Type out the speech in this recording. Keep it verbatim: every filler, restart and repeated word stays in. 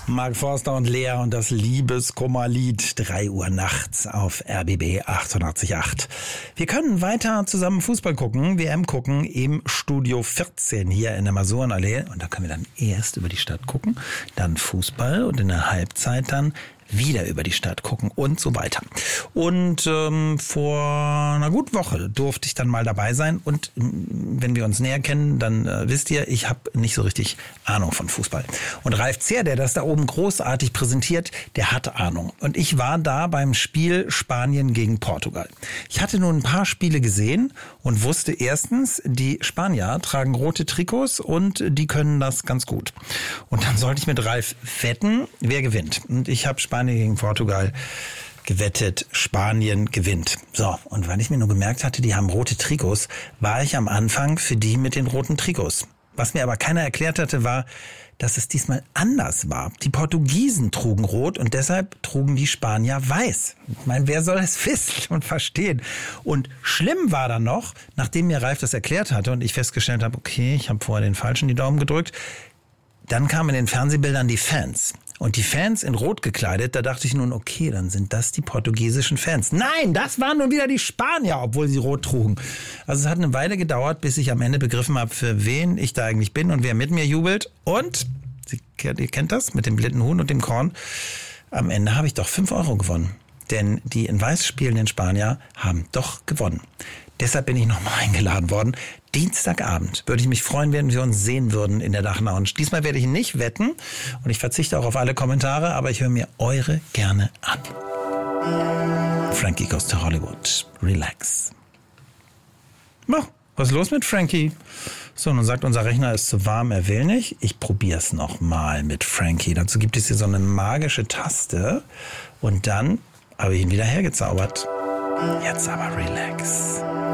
Mark Forster und Lea und das Liebeskummerlied, drei Uhr nachts auf R B B achtundachtzig Komma acht. Wir können weiter zusammen Fußball gucken, W M gucken im Studio vierzehn hier in der Masurenallee. Und da können wir dann erst über die Stadt gucken, dann Fußball und in der Halbzeit dann wieder über die Stadt gucken und so weiter. Und ähm, vor einer guten Woche durfte ich dann mal dabei sein. Und wenn wir uns näher kennen, dann äh, wisst ihr, ich habe nicht so richtig Ahnung von Fußball. Und Ralf Zehr, der das da oben großartig präsentiert, der hat Ahnung. Und ich war da beim Spiel Spanien gegen Portugal. Ich hatte nun ein paar Spiele gesehen und wusste erstens, die Spanier tragen rote Trikots und die können das ganz gut. Und dann sollte ich mit Ralf wetten, wer gewinnt. Und ich habe Spanien gegen Portugal gewettet, Spanien gewinnt. So, und weil ich mir nur gemerkt hatte, die haben rote Trikots, war ich am Anfang für die mit den roten Trikots. Was mir aber keiner erklärt hatte, war, dass es diesmal anders war. Die Portugiesen trugen rot und deshalb trugen die Spanier weiß. Ich meine, wer soll es wissen und verstehen? Und schlimm war dann noch, nachdem mir Ralf das erklärt hatte und ich festgestellt habe, okay, ich habe vorher den Falschen die Daumen gedrückt, dann kamen in den Fernsehbildern die Fans. Und die Fans in Rot gekleidet, da dachte ich nun, okay, dann sind das die portugiesischen Fans. Nein, das waren nun wieder die Spanier, obwohl sie Rot trugen. Also es hat eine Weile gedauert, bis ich am Ende begriffen habe, für wen ich da eigentlich bin und wer mit mir jubelt. Und, ihr kennt das, mit dem blinden Huhn und dem Korn, am Ende habe ich doch fünf Euro gewonnen. Denn die in Weiß spielenden Spanier haben doch gewonnen. Deshalb bin ich nochmal eingeladen worden. Dienstagabend würde ich mich freuen, wenn wir uns sehen würden in der Dach-Lounge. Diesmal werde ich nicht wetten und ich verzichte auch auf alle Kommentare, aber ich höre mir eure gerne an. Frankie goes to Hollywood. Relax. Oh, was ist los mit Frankie? So, nun sagt unser Rechner, ist zu warm, er will nicht. Ich probiere es nochmal mit Frankie. Dazu gibt es hier so eine magische Taste und dann habe ich ihn wieder hergezaubert. Jetzt aber relax.